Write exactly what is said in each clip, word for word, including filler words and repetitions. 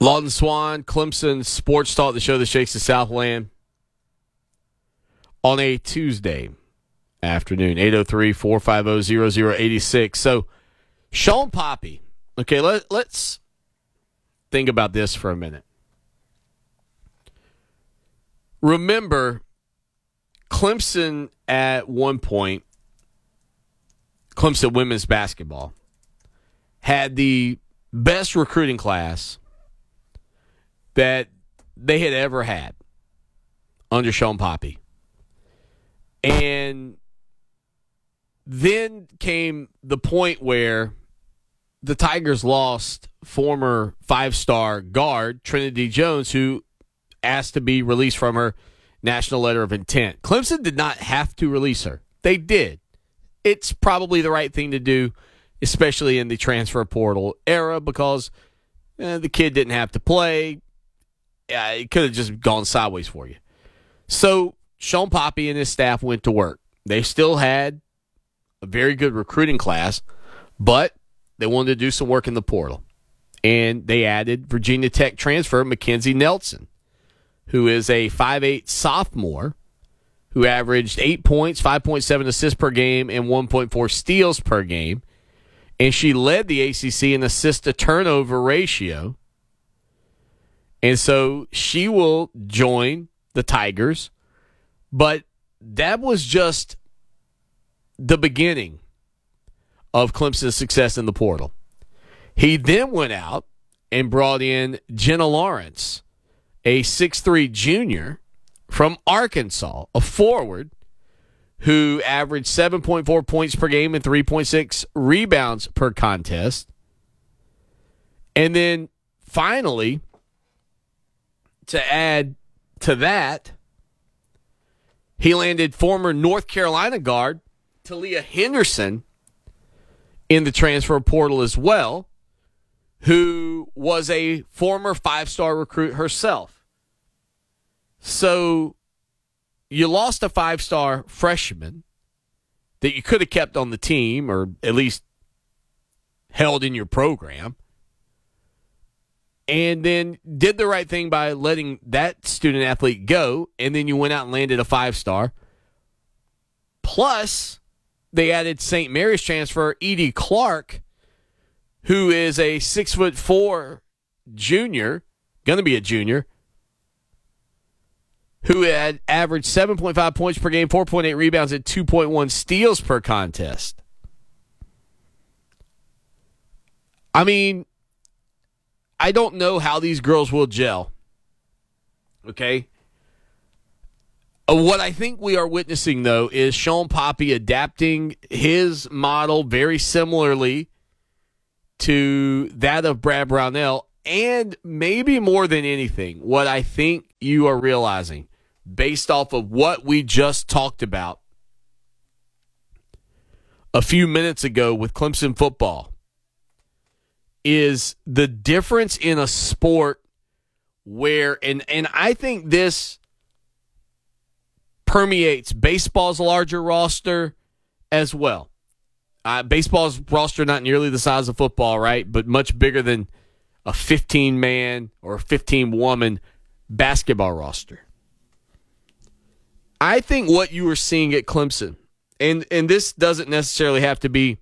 Lawton Swan, Clemson Sports Talk, the show that shakes the Southland, on a Tuesday afternoon, eight oh three, four five oh, zero zero eight six. So, Sean Poppy. Okay, let, let's think about this for a minute. Remember, Clemson at one point, Clemson women's basketball, had the best recruiting class that they had ever had under Sean Poppy. And then came the point where the Tigers lost former five-star guard Trinity Jones, who asked to be released from her national letter of intent. Clemson did not have to release her. They did. It's probably the right thing to do, especially in the transfer portal era, because eh, the kid didn't have to play. Yeah, it could have just gone sideways for you. So Sean Poppy and his staff went to work. They still had a very good recruiting class, but they wanted to do some work in the portal. And they added Virginia Tech transfer Mackenzie Nelson, who is a five eight sophomore who averaged eight points, five point seven assists per game, and one point four steals per game. And she led the A C C in assist-to-turnover ratio. And so she will join the Tigers. But that was just the beginning of Clemson's success in the portal. He then went out and brought in Jenna Lawrence, a six three junior from Arkansas, a forward who averaged seven point four points per game and three point six rebounds per contest. And then finally, to add to that, he landed former North Carolina guard Talia Henderson in the transfer portal as well, who was a former five-star recruit herself. So you lost a five-star freshman that you could have kept on the team or at least held in your program, and then did the right thing by letting that student-athlete go, and then you went out and landed a five-star. Plus, they added Saint Mary's transfer Edie Clark, who is a six foot four junior, going to be a junior, who had averaged seven point five points per game, four point eight rebounds, and two point one steals per contest. I mean, I don't know how these girls will gel. Okay? Uh, what I think we are witnessing, though, is Sean Poppy adapting his model very similarly to that of Brad Brownell, and maybe more than anything, what I think you are realizing, based off of what we just talked about a few minutes ago with Clemson football, is the difference in a sport where, and, and I think this permeates baseball's larger roster as well. Uh, baseball's roster not nearly the size of football, right? But much bigger than a fifteen-man or fifteen-woman basketball roster. I think what you are seeing at Clemson, and, and this doesn't necessarily have to be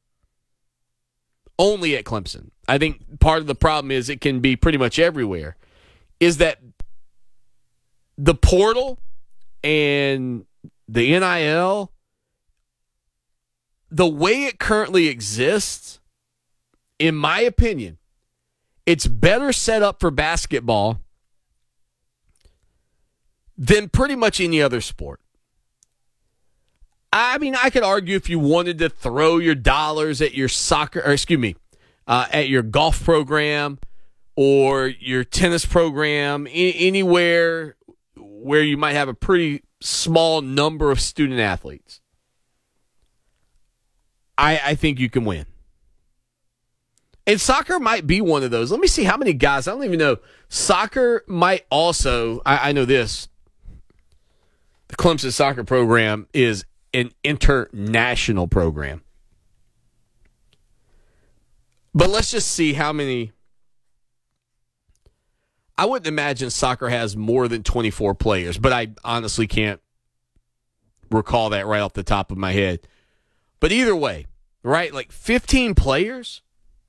only at Clemson. I think part of the problem is it can be pretty much everywhere, is that the portal and the N I L, the way it currently exists, in my opinion, it's better set up for basketball than pretty much any other sport. I mean, I could argue if you wanted to throw your dollars at your soccer, or excuse me, uh, at your golf program or your tennis program, I- anywhere where you might have a pretty small number of student athletes, I, I think you can win. And soccer might be one of those. Let me see how many guys. I don't even know. Soccer might also, I, I know this, the Clemson soccer program is an international program. But let's just see how many I wouldn't imagine soccer has more than twenty-four players, but I honestly can't recall that right off the top of my head. But either way, right, like fifteen players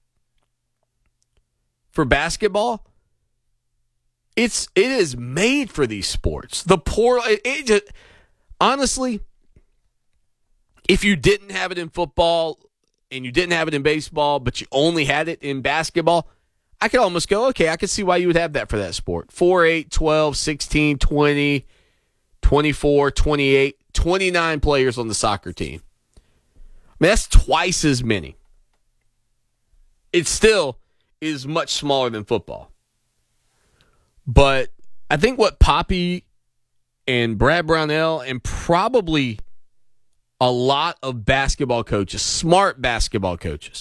for basketball, it's it is made for these sports. The poor, it, it just, honestly, if you didn't have it in football and you didn't have it in baseball, but you only had it in basketball, I could almost go, okay, I could see why you would have that for that sport. four, eight, twelve, sixteen, twenty, twenty-four, twenty-eight, twenty-nine players on the soccer team. I mean, that's twice as many. It still is much smaller than football. But I think what Poppy and Brad Brownell and probably a lot of basketball coaches, smart basketball coaches,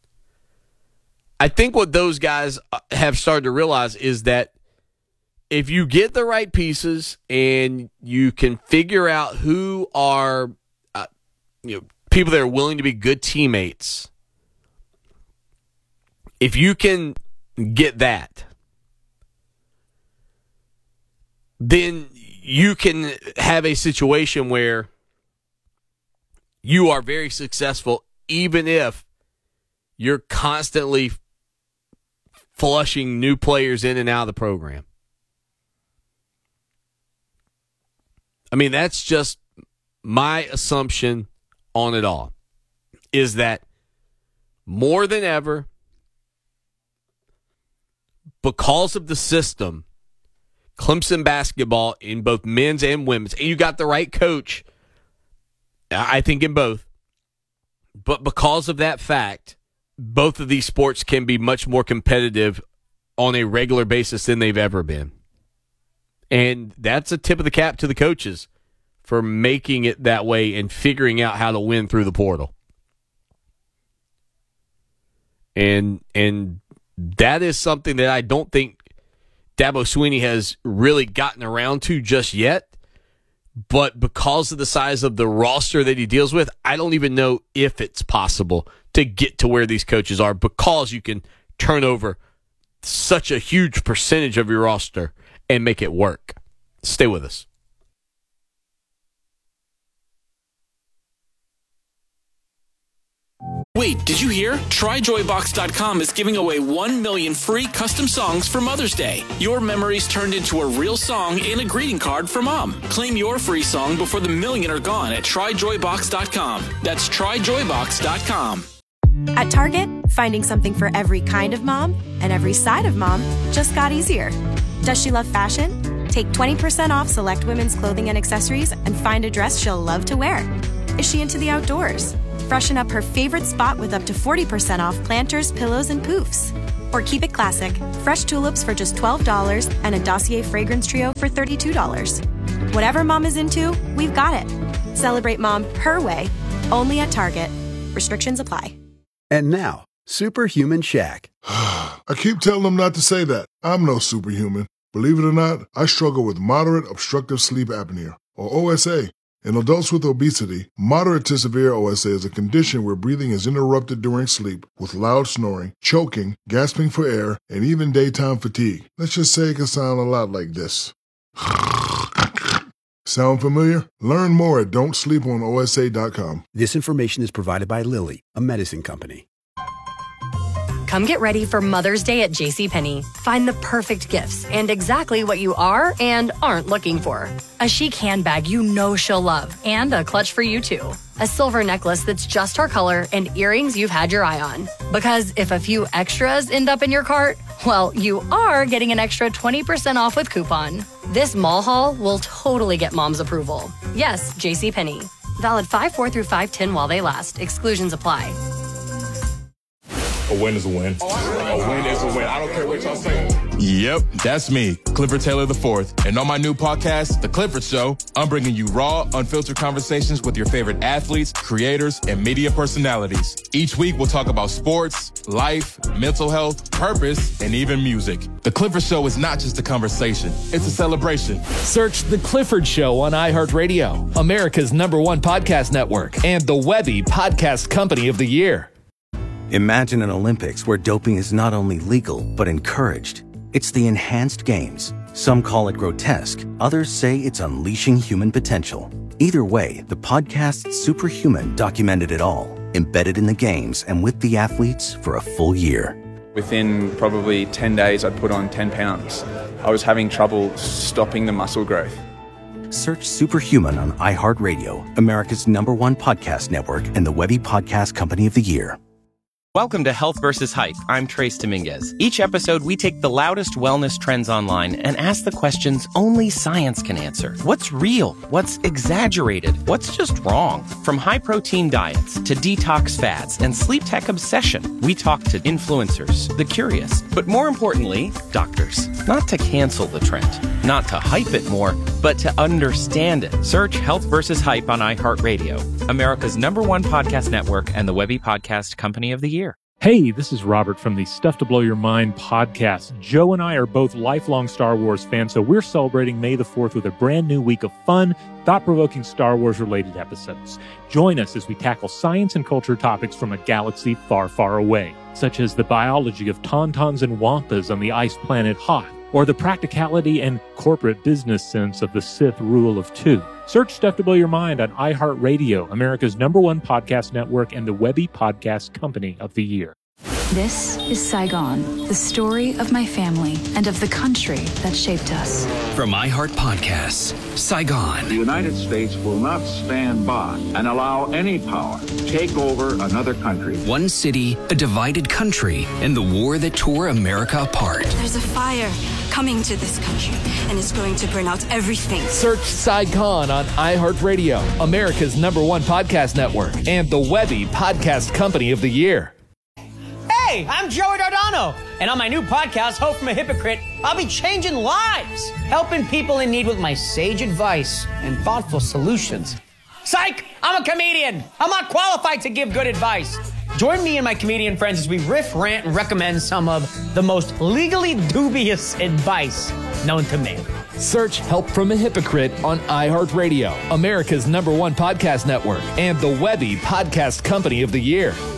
I think what those guys have started to realize is that if you get the right pieces and you can figure out who are uh, you know, people that are willing to be good teammates, if you can get that, then you can have a situation where you are very successful even if you're constantly flushing new players in and out of the program. I mean, that's just my assumption on it all, is that more than ever, because of the system, Clemson basketball in both men's and women's, and you got the right coach, I think in both, but because of that fact, both of these sports can be much more competitive on a regular basis than they've ever been. And that's a tip of the cap to the coaches for making it that way and figuring out how to win through the portal. And and that is something that I don't think Dabo Swinney has really gotten around to just yet. But because of the size of the roster that he deals with, I don't even know if it's possible to get to where these coaches are, because you can turn over such a huge percentage of your roster and make it work. Stay with us. Wait, did you hear? Try Joy Box dot com is giving away one million free custom songs for Mother's Day. Your memories turned into a real song and a greeting card for Mom. Claim your free song before the million are gone at Try Joy Box dot com. That's Try Joy Box dot com. At Target, finding something for every kind of mom and every side of mom just got easier. Does she love fashion? Take twenty percent off select women's clothing and accessories and find a dress she'll love to wear. Is she into the outdoors? Freshen up her favorite spot with up to forty percent off planters, pillows, and poofs. Or keep it classic, fresh tulips for just twelve dollars and a Dossier fragrance trio for thirty-two dollars. Whatever mom is into, we've got it. Celebrate mom her way, only at Target. Restrictions apply. And now, Superhuman Shaq. I keep telling them not to say that. I'm no superhuman. Believe it or not, I struggle with moderate obstructive sleep apnea, or O S A. In adults with obesity, moderate to severe O S A is a condition where breathing is interrupted during sleep with loud snoring, choking, gasping for air, and even daytime fatigue. Let's just say it can sound a lot like this. Sound familiar? Learn more at don't sleep on O S A dot com. This information is provided by Lilly, a medicine company. Come get ready for Mother's Day at JCPenney. Find the perfect gifts and exactly what you are and aren't looking for. A chic handbag you know she'll love, and a clutch for you too. A silver necklace that's just her color, and earrings you've had your eye on. Because if a few extras end up in your cart, well, you are getting an extra twenty percent off with coupon. This mall haul will totally get mom's approval. Yes, JCPenney. Valid five four through five ten while they last. Exclusions apply. A win is a win. A win is a win. I don't care what y'all say. Yep, that's me, Clifford Taylor the fourth. And on my new podcast, The Clifford Show, I'm bringing you raw, unfiltered conversations with your favorite athletes, creators, and media personalities. Each week, we'll talk about sports, life, mental health, purpose, and even music. The Clifford Show is not just a conversation. It's a celebration. Search The Clifford Show on iHeartRadio, America's number one podcast network, and the Webby Podcast Company of the Year. Imagine an Olympics where doping is not only legal, but encouraged. It's the enhanced games. Some call it grotesque. Others say it's unleashing human potential. Either way, the podcast Superhuman documented it all, embedded in the games and with the athletes for a full year. Within probably ten days, I'd put on ten pounds. I was having trouble stopping the muscle growth. Search Superhuman on iHeartRadio, America's number one podcast network and the Webby Podcast Company of the Year. Welcome to Health versus Hype. I'm Trace Dominguez. Each episode, we take the loudest wellness trends online and ask the questions only science can answer. What's real? What's exaggerated? What's just wrong? From high-protein diets to detox fads and sleep tech obsession, we talk to influencers, the curious, but more importantly, doctors. Not to cancel the trend, not to hype it more, but to understand it. Search Health versus Hype on iHeartRadio, America's number one podcast network and the Webby Podcast Company of the Year. Hey, this is Robert from the Stuff to Blow Your Mind podcast. Joe and I are both lifelong Star Wars fans, so we're celebrating May the fourth with a brand new week of fun, thought-provoking Star Wars-related episodes. Join us as we tackle science and culture topics from a galaxy far, far away, such as the biology of tauntauns and wampas on the ice planet Hoth, or the practicality and corporate business sense of the Sith rule of two. Search Stuff to Blow Your Mind on iHeartRadio, America's number one podcast network and the Webby Podcast Company of the Year. This is Saigon, the story of my family and of the country that shaped us. From iHeart Podcasts, Saigon. The United States will not stand by and allow any power to take over another country. One city, a divided country, and the war that tore America apart. There's a fire coming to this country, and it's going to burn out everything. Search Saigon on iHeartRadio, America's number one podcast network, and the Webby Podcast Company of the Year. Hey, I'm Joey Dardano, and on my new podcast, Hope from a Hypocrite, I'll be changing lives, helping people in need with my sage advice and thoughtful solutions. Psych! I'm a comedian. I'm not qualified to give good advice. Join me and my comedian friends as we riff, rant, and recommend some of the most legally dubious advice known to man. Search Help from a Hypocrite on iHeartRadio, America's number one podcast network, and the Webby Podcast Company of the Year.